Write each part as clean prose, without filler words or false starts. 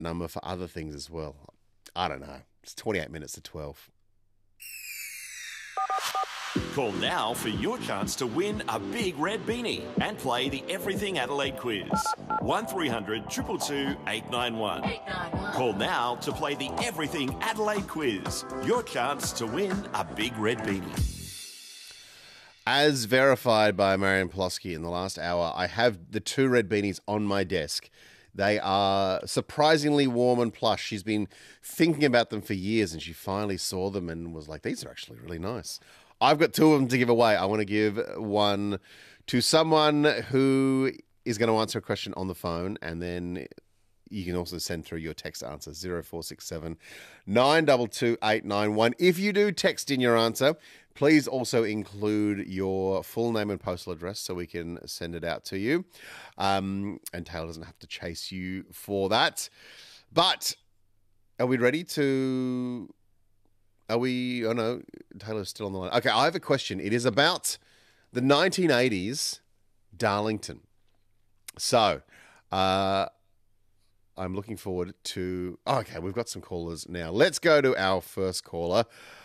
number for other things as well. I don't know. It's 28 minutes to 12. Call now for your chance to win a big red beanie and play the Everything Adelaide quiz. 1300 222 891. Call now to play the Everything Adelaide quiz. Your chance to win a big red beanie. As verified by Marianne Pulaski in the last hour, I have the 2 red beanies on my desk. They are surprisingly warm and plush. She's been thinking about them for years, and she finally saw them and was like, these are actually really nice. I've got 2 of them to give away. I want to give one to someone who is going to answer a question on the phone, and then you can also send through your text answer, 0467 922 891. If you do text in your answer, please also include your full name and postal address so we can send it out to you. And Taylor doesn't have to chase you for that. But are we ready to... Oh no, Taylor's still on the line. Okay, I have a question. It is about the 1980s Darlington. So, I'm looking forward to... Oh, okay, we've got some callers now. Let's go to our first caller.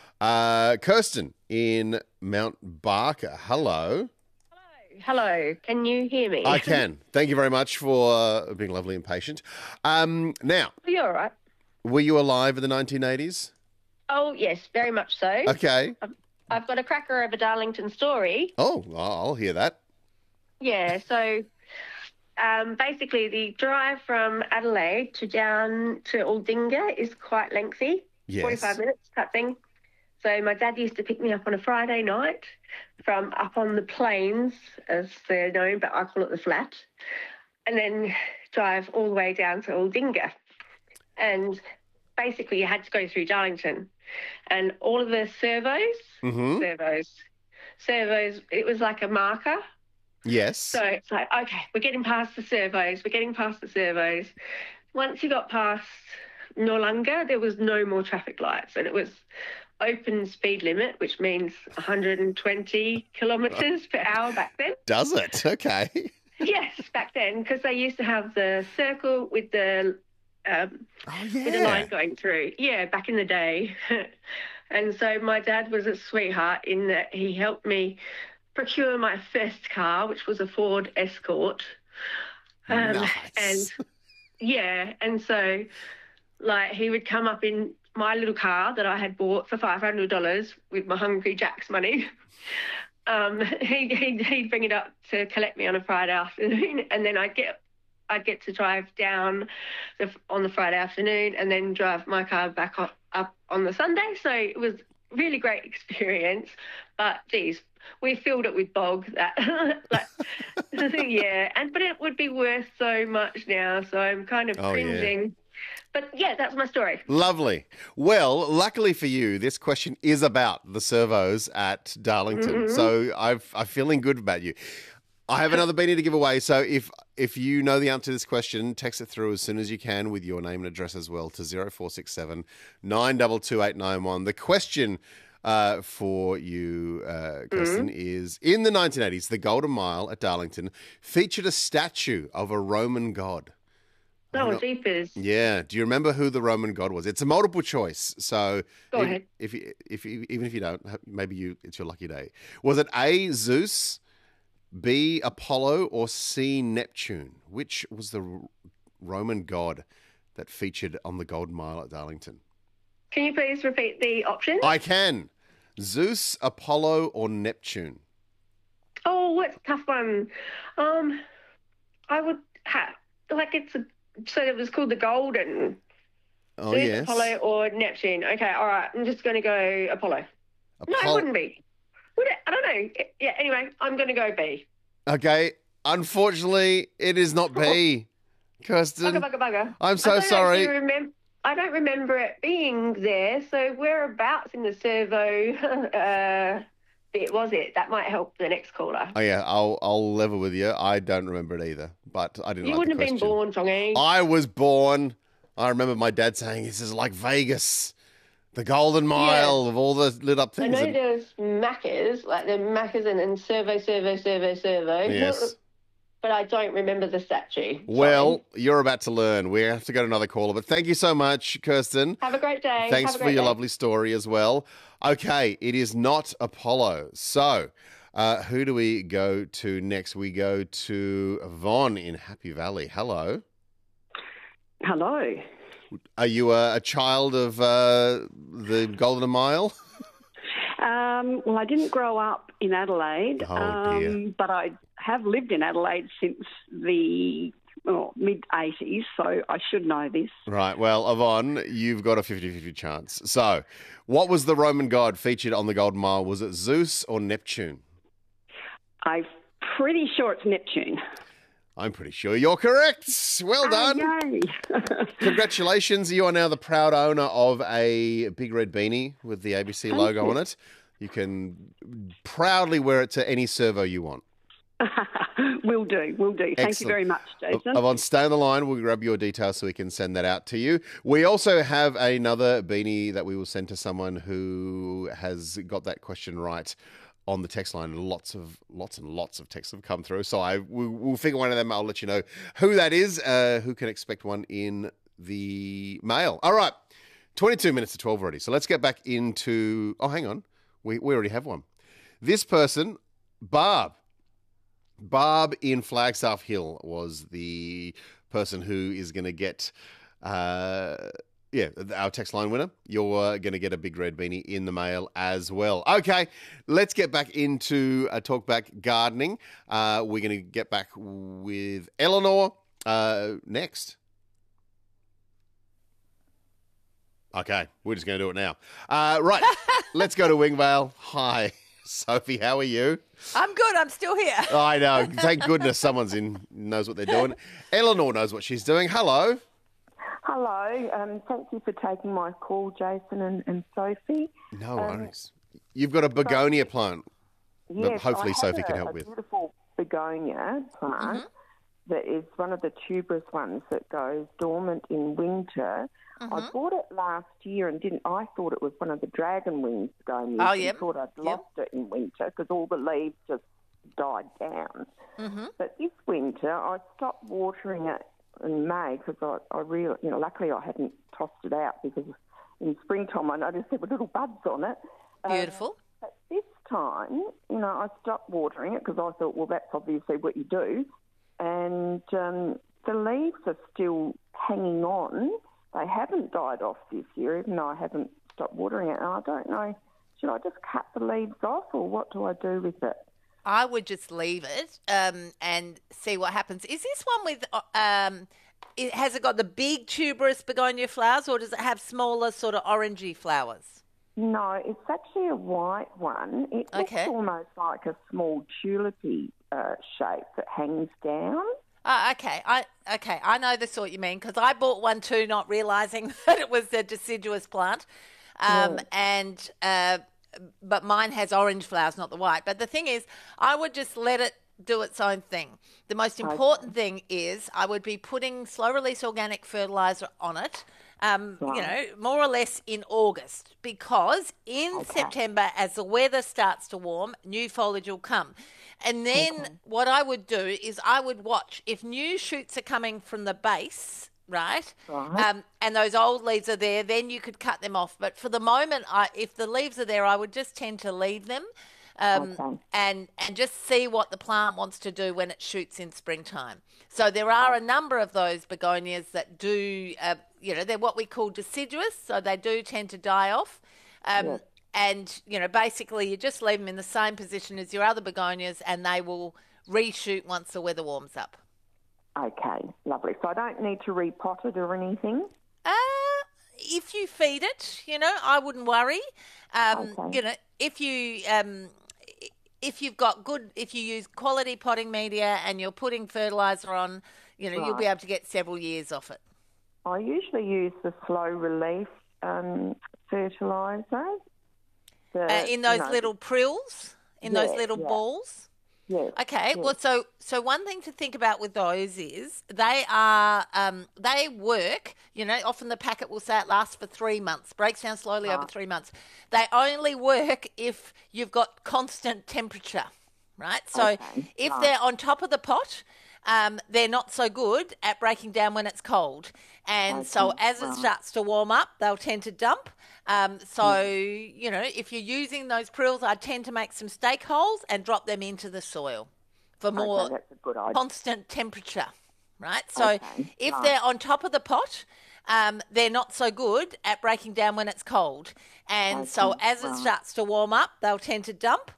Kirsten in Mount Barker. Hello. Hello. Can you hear me? I can. Thank you very much for being lovely and patient. Now... You're all right. Were you alive in the 1980s? Oh, yes, very much so. Okay. I've got a cracker of a Darlington story. Oh, I'll hear that. Yeah, so basically the drive from Adelaide to down to Aldinga is quite lengthy. Yes. 45 minutes type thing. So my dad used to pick me up on a Friday night from up on the plains, as they're known, but I call it the flat, and then drive all the way down to Aldinga. And basically you had to go through Darlington. And all of the servos, it was like a marker. Yes. So it's like, okay, we're getting past the servos. Once you got past Noarlunga, there was no more traffic lights, and it was open speed limit, which means 120 kilometres per hour back then. Does it? Okay. Yes, back then, because they used to have the circle with the with a line going through. Yeah, back in the day. And so my dad was a sweetheart in that he helped me procure my first car, which was a Ford Escort. Nice. And so like he would come up in my little car that I had bought for $500 with my Hungry Jack's money. He'd bring it up to collect me on a Friday afternoon, and then I'd get to drive down on the Friday afternoon and then drive my car back up on the Sunday. So it was a really great experience. But, geez, we filled it with bog. But it would be worth so much now. So I'm kind of cringing. Yeah. But, yeah, that's my story. Lovely. Well, luckily for you, this question is about the servos at Darlington. Mm-hmm. So I'm feeling good about you. I have another beanie to give away. So if you know the answer to this question, text it through as soon as you can with your name and address as well to 0467 922 891. The question for you, Kirsten, is in the 1980s, the Golden Mile at Darlington featured a statue of a Roman god. Oh, jeepers. Yeah. Do you remember who the Roman god was? It's a multiple choice. So go ahead. Even if you don't, maybe it's your lucky day. Was it A, Zeus, B, Apollo, or C, Neptune? Which was the Roman god that featured on the Golden Mile at Darlington? Can you please repeat the options? I can. Zeus, Apollo, or Neptune? Oh, what's a tough one? I would have, so it was called the Golden. Oh, Zeus, yes. Apollo, or Neptune. Okay, all right. I'm just going to go Apollo. No, it wouldn't be. Would it? I don't know. Yeah, anyway, I'm going to go B. Okay. Unfortunately, it is not B. Kirsten. Bugger. I'm so sorry. I don't remember it being there. So whereabouts in the servo bit was it? That might help the next caller. Oh, yeah. I'll level with you. I don't remember it either, but I didn't You like wouldn't the have been born, Tongy. I was born. I remember my dad saying, this is like Vegas. The Golden Mile of all the lit up things. I know there's Maccas, like the Maccas and then servo. Yes. but I don't remember the statue. Well, you're about to learn. We have to go to another caller. But thank you so much, Kirsten. Have a great day. Thanks Have a for great your day. lovely story as well. Okay, it is not Apollo. So who do we go to next? We go to Yvonne in Happy Valley. Hello. Hello. Are you a child of the Golden Mile? Well, I didn't grow up in Adelaide, Oh, dear. but I have lived in Adelaide since the mid-80s, so I should know this. Right. Well, Yvonne, you've got a 50-50 chance. So what was the Roman god featured on the Golden Mile? Was it Zeus or Neptune? I'm pretty sure it's Neptune. I'm pretty sure you're correct. Well done. Yay. Congratulations. You are now the proud owner of a big red beanie with the ABC logo on it. You can proudly wear it to any servo you want. Will do. Thank you Excellent. very much, Jason. Yvonne, stay on the line. We'll grab your details so we can send that out to you. We also have another beanie that we will send to someone who has got that question right on the text line. Lots and lots of texts have come through. So we'll figure one of them. I'll let you know who that is, who can expect one in the mail. All right. 22 minutes to 12 already. So let's get back into... Oh, hang on. We already have one. This person, Barb in Flagstaff Hill, was the person who is going to get... our text line winner. You're going to get a big red beanie in the mail as well. Okay, let's get back into talkback gardening. We're going to get back with Eleanor next. Okay, we're just going to do it now. Right, let's go to Wingvale. Hi, Sophie, how are you? I'm good. I'm still here. I know. Thank goodness someone's knows what they're doing. Eleanor knows what she's doing. Hello. Hello. Thank you for taking my call, Jason and Sophie. No worries. You've got a begonia plant that Yes, hopefully I Sophie have can help a with. beautiful begonia plant that is one of the tuberous ones that goes dormant in winter. I bought it last year and I thought it was one of the dragon wings begonias. Oh, I yep. thought I'd lost it in winter because all the leaves just died down. But this winter I stopped watering it in May because I really, luckily I hadn't tossed it out because in springtime I noticed there were little buds on it. Beautiful. But this time, I stopped watering it because I thought, well, that's obviously what you do. And the leaves are still hanging on. They haven't died off this year, even though I haven't stopped watering it. And I don't know, should I just cut the leaves off or what do I do with it? I would just leave it and see what happens. Is this one with, has it got the big tuberous begonia flowers or does it have smaller sort of orangey flowers? No, it's actually a white one. It looks almost like a small tulipy shape that hangs down. Oh, okay. I know the sort you mean because I bought one too, not realising that it was a deciduous plant. But mine has orange flowers, not the white. But the thing is, I would just let it do its own thing. The most important thing is I would be putting slow-release organic fertiliser on it, more or less in August because in September, as the weather starts to warm, new foliage will come. And then what I would do is I would watch if new shoots are coming from the base, right? And those old leaves are there, then you could cut them off. But for the moment, if the leaves are there, I would just tend to leave them and just see what the plant wants to do when it shoots in springtime. So there are a number of those begonias that do, they're what we call deciduous, so they do tend to die off. And, basically you just leave them in the same position as your other begonias and they will reshoot once the weather warms up. Okay, lovely. So I don't need to repot it or anything? If you feed it, I wouldn't worry. If you use quality potting media and you're putting fertiliser on, you'll be able to get several years off it. I usually use the slow release fertiliser. In those little prills, those little balls? Yes. Okay, well, so one thing to think about with those is they work, often the packet will say it lasts for 3 months, breaks down slowly over 3 months. They only work if you've got constant temperature, right? So if they're on top of the pot, they're not so good at breaking down when it's cold. And so as it starts to warm up, they'll tend to dump. If you're using those prills, I tend to make some stake holes and drop them into the soil for more that's a good idea. constant temperature, right? So if they're on top of the pot, they're not so good at breaking down when it's cold. And so as it starts to warm up, they'll tend to dump.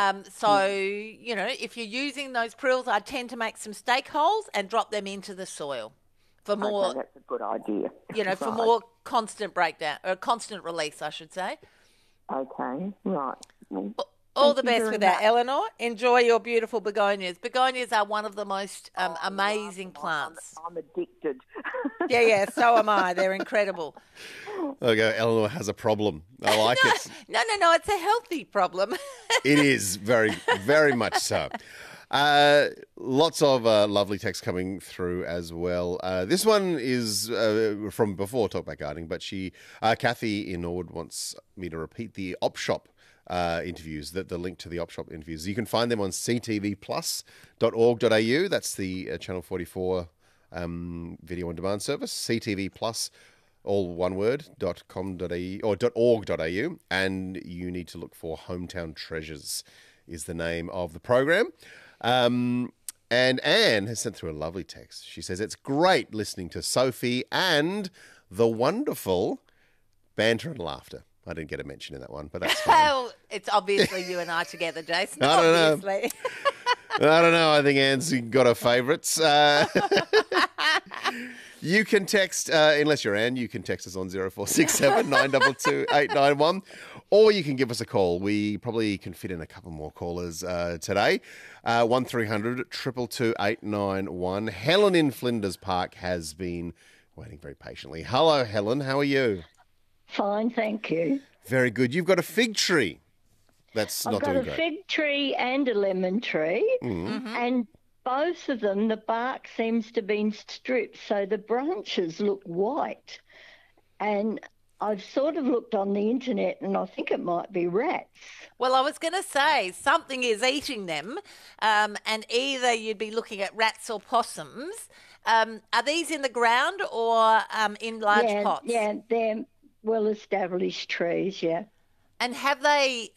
If you're using those prills, I tend to make some stake holes and drop them into the soil for more, that's a good idea. for more constant breakdown, or constant release, I should say. Okay, right. Well, All the thank you best very with that, much. Eleanor. Enjoy your beautiful begonias. Begonias are one of the most amazing plants. I'm addicted. Yeah, so am I. They're incredible. Okay, Eleanor has a problem. I like it. No, it's a healthy problem. It is very, very much so. Lots of lovely text coming through as well. This one is from before Talk About Gardening, but Kathy in Norwood wants me to repeat the Op Shop interviews, the link to the Op Shop interviews. You can find them on ctvplus.org.au. That's the Channel 44 video on demand service, CTV Plus, all one word, .com.au or .org.au, and you need to look for Hometown Treasures is the name of the program. And Anne has sent through a lovely text. She says, it's great listening to Sophie and the wonderful banter and laughter. I didn't get a mention in that one, but that's fine. Well, it's obviously you and I together, Jason. I don't know. Obviously. I don't know. I think Anne's got her favourites. You can text, unless you're Anne, you can text us on 0467 922 891, or you can give us a call. We probably can fit in a couple more callers today. 1300 222 891. Helen in Flinders Park has been waiting very patiently. Hello, Helen. How are you? Fine, thank you. Very good. You've got a fig tree. That's I've not got doing a great. fig tree and a lemon tree, and both of them, the bark seems to have been stripped, so the branches look white. And I've sort of looked on the internet, and I think it might be rats. Well, I was going to say something is eating them, and either you'd be looking at rats or possums. Are these in the ground or in large pots? Yeah, they're well-established trees, yeah. And have they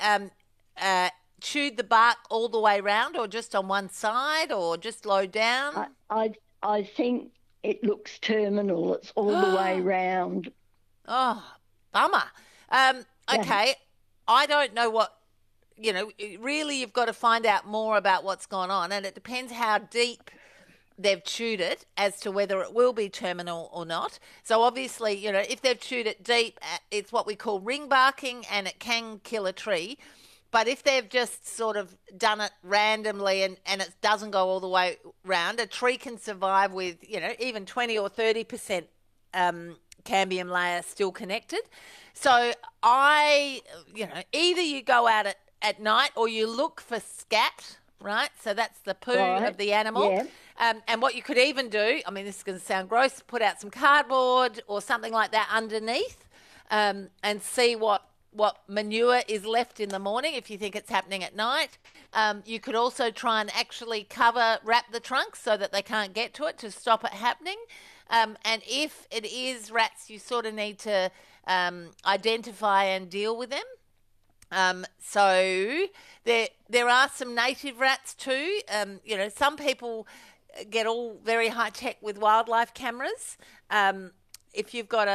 chewed the bark all the way round, or just on one side, or just low down? I think it looks terminal. It's all the way round. Oh, bummer. Okay, I don't know what, really you've got to find out more about what's gone on, and it depends how deep they've chewed it as to whether it will be terminal or not. So obviously, if they've chewed it deep, it's what we call ring barking, and it can kill a tree. But if they've just sort of done it randomly and it doesn't go all the way round, a tree can survive with, even 20 or 30% cambium layer still connected. So either you go out at night or you look for scat, right? So that's the poo of the animal. Yeah. And what you could even do, this is going to sound gross, put out some cardboard or something like that underneath and see what manure is left in the morning if you think it's happening at night. You could also try and actually wrap the trunk so that they can't get to it to stop it happening. And if it is rats, you sort of need to identify and deal with them. So there are some native rats too. Some people get all very high tech with wildlife cameras. If you've got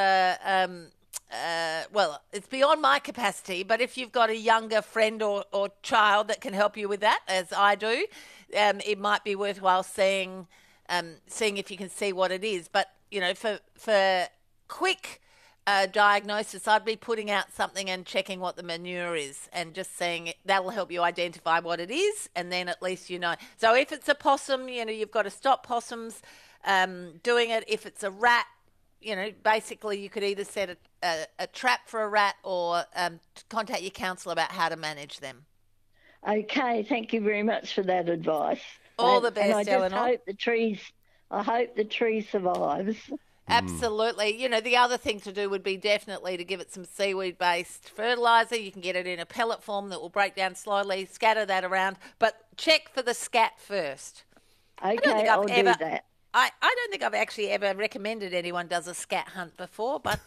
it's beyond my capacity, but if you've got a younger friend or child that can help you with that, as I do, it might be worthwhile seeing if you can see what it is. But, for quick diagnosis, I'd be putting out something and checking what the manure is and just seeing it. That'll help you identify what it is, and then at least you know. So if it's a possum, you've got to stop possums doing it. If it's a rat, basically you could either set a trap for a rat or contact your counsellor about how to manage them. Okay, thank you very much for that advice. All the best, and I just Eleanor. hope the tree survives. Absolutely. The other thing to do would be definitely to give it some seaweed-based fertiliser. You can get it in a pellet form that will break down slowly, scatter that around, but check for the scat first. Okay, I'll do that. I don't think I've actually ever recommended anyone does a scat hunt before, but